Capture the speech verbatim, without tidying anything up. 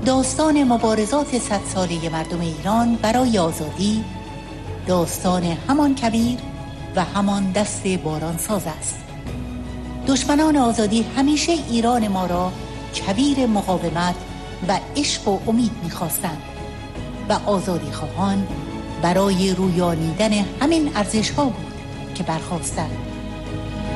داستان مبارزات صد ساله مردم ایران برای آزادی داستان همان کبیر و همان دست بارانساز است. دشمنان آزادی همیشه ایران ما را کبیر مقاومت و عشق و امید می‌خواستند و آزادی خواهان برای رویانیدن همین ارزش‌ها بود که برخاستند.